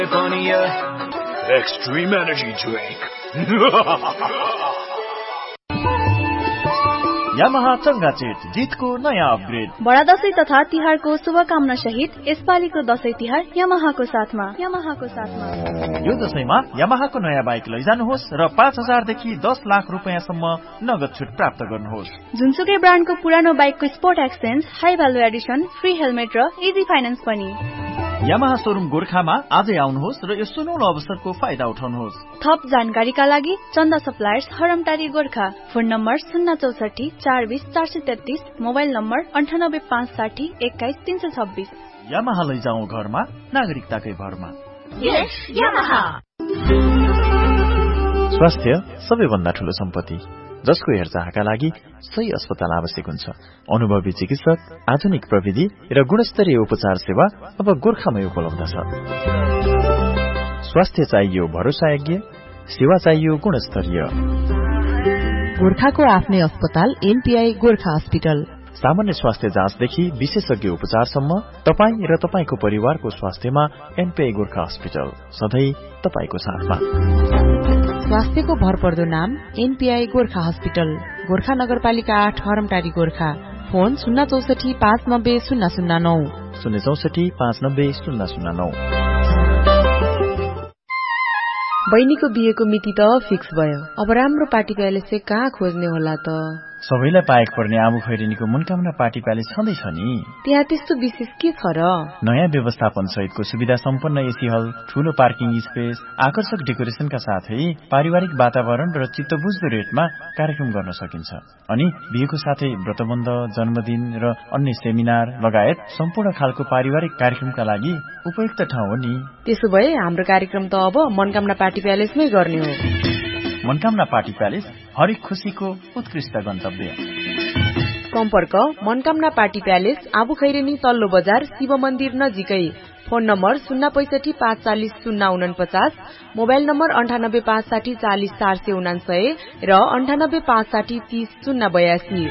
Extreme energy drink. Yamaha चंगाचेट जितको नयाँ upgrade. बडा दशैं तथा तिहारको शुभकामना सहित यसपालिको दशैं तिहार यामाहाको साथमा। यो दशैंमा यामाहाको नयाँ बाइक लैजानुहोस् र 5,000 देखि 10 लाख रुपैयाँसम्म नगद छुट प्राप्त गर्नुहोस्। जुनसुकै ब्रान्डको पुरानो बाइकको sport exchange, high value Edison, free helmet र इजी फाइनान्स पनि। यामाहा शोरूम गोर्खामा आजै आउनुहोस् र यो सुनौलो अवसरको फाइदा उठाउनुहोस्। थप जानकारीका लागि चन्दा suppliers, हरमटारी Gorkha. Phone number 064 420 433, mobile number 98 560 21 326। Yamaha लैजाऊ घरमा नागरिकताकै भरमा। यस यामाहा। स्वास्थ्य सबैभन्दा ठूलो सम्पत्ति, जसको हेरचाहका लागि सही अस्पताल आवश्यक हुन्छ। अनुभवी चिकित्सक, आधुनिक प्रविधि र गुणस्तरीय उपचार सेवा अब गोर्खामै उपलब्ध छ। स्वास्थ्य चाहियो भरोसायोग्य, सेवा चाहियो गुणस्तरीय। गोर्खाको आफ्नै अस्पताल एनपीआई गोर्खा अस्पताल। सामान्य स्वास्थ्य जाँचदेखि विशेषज्ञ उपचारसम्म तपाई र तपाईको परिवारको स्वास्थ्यमा एनपीआई गोर्खा अस्पताल सधैँ तपाईको साथमा। स्वास्थ्यको भरपर्दो नाम एनपीआई गोर्खा अस्पताल, गोर्खा नगरपालिका 8, हरमटारी गोर्खा। फोन 064 590 009, 064 590 009। बहिनीको बिहेको मिति त फिक्स भयो। अब राम्रो पार्टी प्यालेस चाहिँ कहाँ खोज्ने होला त? सबैलाई पाएक पर्ने आबु खैरेनीको मनकामना पार्टी प्यालेस छँदैछ नि। त्यहाँ त्यस्तो विशेष के छ र? नयाँ व्यवस्थापन सहितको सुविधा सम्पन्न एसी हल, ठूलो पार्किङ स्पेस, आकर्षक डेकोरेसनका साथै पारिवारिक वातावरण र चित्तबुझ्दो रेटमा कार्यक्रम गर्न सकिन्छ। अनि बिहेको साथै व्रतबन्ध, जन्मदिन र अन्य सेमिनार लगायत सम्पूर्ण खालको पारिवारिक कार्यक्रमका लागि उपयुक्त ठाउँ हो नि। त्यसो भए हाम्रो कार्यक्रम त अब मनकामना पार्टी प्यालेसमै गर्ने हो। मनकामना पार्टी प्यालेस हरेक खुशीको उत्कृष्ट गन्तव्य। सम्पर्क मनकामना पार्टी प्यालेस, आबु खैरेनी तल्लो बजार, शिव मन्दिर नजिकै। फोन नम्बर 065 540 049, मोबाइल नम्बर 98 560 40 499 र 98 560 30 082।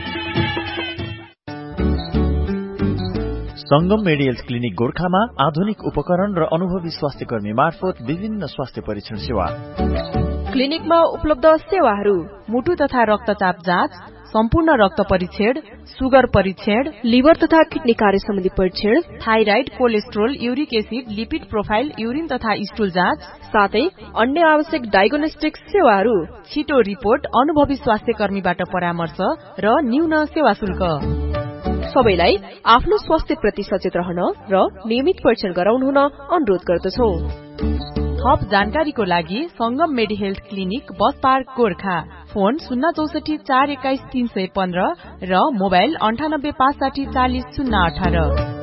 संगम मेडिकल क्लिनिक गोर्खामा आधुनिक उपकरण र अनुभवी स्वास्थ्य कर्मी मार्फत विभिन्न स्वास्थ्य परीक्षण सेवा। क्लिनिकमा उपलब्ध सेवाहरू: मुटु तथा रक्तचाप जाँच, सम्पूर्ण रक्त परीक्षण, सुगर परीक्षण, लिभर तथा किडनी कार्य सम्बन्धी परीक्षण, thyroid, cholesterol, uric acid, lipid profile, urine तथा स्टुल जाँच, साथै अन्य आवश्यक डायग्नोस्टिक सेवाहरू। छिटो रिपोर्ट, अनुभवी स्वास्थ्य कर्मीबाट परामर्श र न्यून सेवा शुल्क। सबैलाई आफ्नो स्वास्थ्य प्रति सचेत रहन र नियमित परीक्षण गराउनु हुन अनुरोध गर्दछौ। थप जानकारीको लागि संगम मेडिहेल्थ clinic, bus park Gorkha. Phone 064 421 315 र मोबाइल 98 560 40 018।